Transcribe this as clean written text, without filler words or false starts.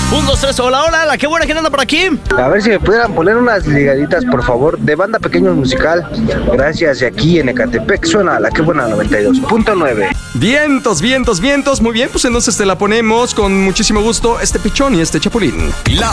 1, 2, 3, hola, hola, la qué buena que anda por aquí. A ver si me pudieran poner unas ligaditas, por favor, de Banda Pequeños Musical. Gracias, y aquí en Ecatepec suena la qué buena 92.9. Vientos, vientos, vientos. Muy bien, pues entonces te la ponemos con muchísimo gusto, este Pichón y este Chapulín.